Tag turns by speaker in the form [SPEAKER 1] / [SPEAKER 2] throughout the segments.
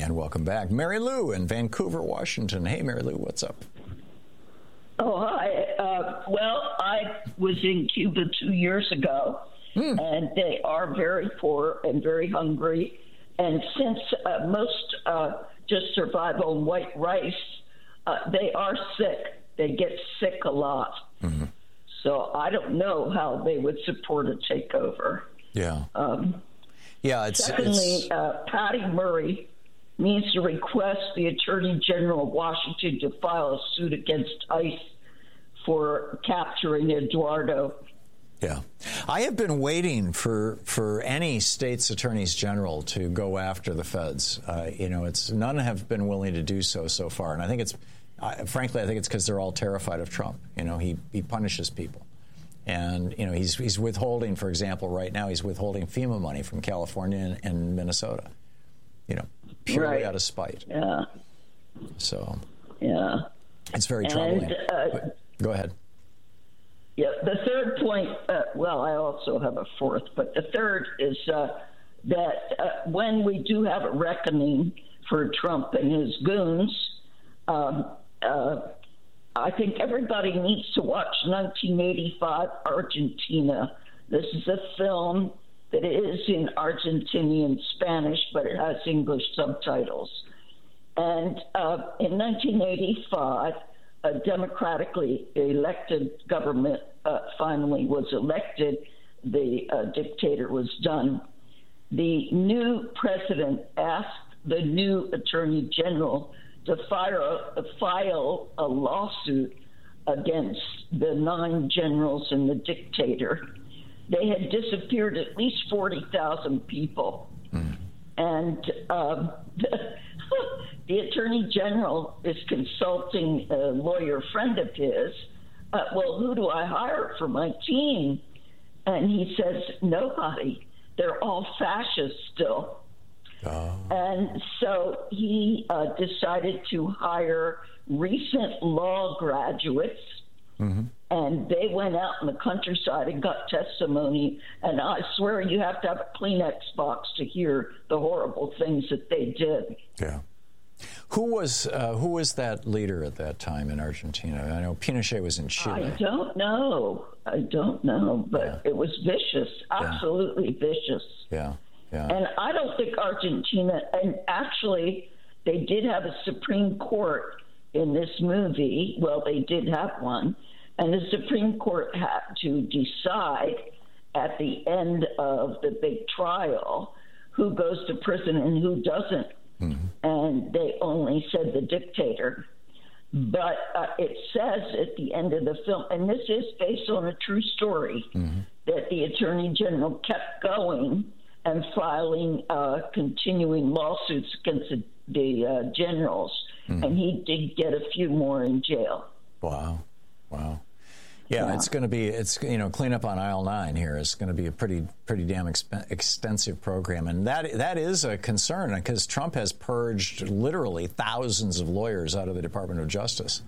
[SPEAKER 1] And welcome back. Mary Lou in Vancouver, Washington. Hey, Mary Lou, what's up?
[SPEAKER 2] Oh, hi. Well, I was in Cuba 2 years ago, and they are very poor and very hungry. And since most just survive on white rice, they are sick. They get sick a lot. Mm-hmm. So I don't know how they would support a takeover.
[SPEAKER 1] Yeah.
[SPEAKER 2] Secondly, Patty Murray needs to request the Attorney General of Washington to file a suit against ICE for capturing Eduardo.
[SPEAKER 1] Yeah. I have been waiting for any state's attorneys general to go after the feds. None have been willing to do so far. And I think it's, frankly, I think it's because they're all terrified of Trump. He punishes people. And, he's withholding, for example, right now, he's withholding FEMA money from California and Minnesota, purely out of spite.
[SPEAKER 2] Yeah.
[SPEAKER 1] So.
[SPEAKER 2] Yeah.
[SPEAKER 1] It's very troubling. Go ahead.
[SPEAKER 2] Yeah. The third point, I also have a fourth, but the third is that when we do have a reckoning for Trump and his goons, I think everybody needs to watch 1985 Argentina. This is a film that is in Argentinian Spanish, but it has English subtitles. And in 1985, a democratically elected government finally was elected. The dictator was done. The new president asked the new attorney general to file a lawsuit against the 9 generals and the dictator. They had disappeared at least 40,000 people. Mm. And the attorney general is consulting a lawyer friend of his. Well, who do I hire for my team? And he says, nobody. They're all fascists still. Oh. And so he decided to hire recent law graduates, and they went out in the countryside and got testimony. And I swear you have to have a Kleenex box to hear the horrible things that they did.
[SPEAKER 1] Yeah. Who was that leader at that time in Argentina? I know Pinochet was in Chile.
[SPEAKER 2] I don't know, but it was vicious, absolutely vicious.
[SPEAKER 1] Yeah. Yeah.
[SPEAKER 2] And I don't think Argentina, and actually they did have a Supreme Court in this movie. Well, they did have one. And the Supreme Court had to decide at the end of the big trial who goes to prison and who doesn't. Mm-hmm. And they only said the dictator. But it says at the end of the film, and this is based on a true story, that the Attorney General kept going and filing continuing lawsuits against the generals. And he did get a few more in jail.
[SPEAKER 1] Wow. Yeah, it's going to be, cleanup on aisle 9 here is going to be a pretty damn extensive program. And that is a concern because Trump has purged literally thousands of lawyers out of the Department of Justice.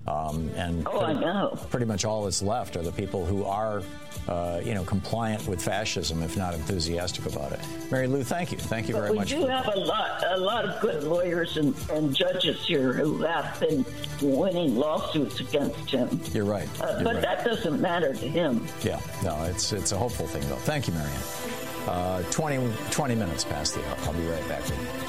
[SPEAKER 2] I know.
[SPEAKER 1] Pretty much all that's left are the people who are, compliant with fascism, if not enthusiastic about it. Mary Lou, thank you. Thank you very much.
[SPEAKER 2] We do have a lot of good lawyers and judges here who have been winning lawsuits against him.
[SPEAKER 1] You're right.
[SPEAKER 2] But that doesn't matter to him.
[SPEAKER 1] Yeah, no, it's a hopeful thing, though. Thank you, Marianne. 20 minutes past the hour. I'll be right back with you.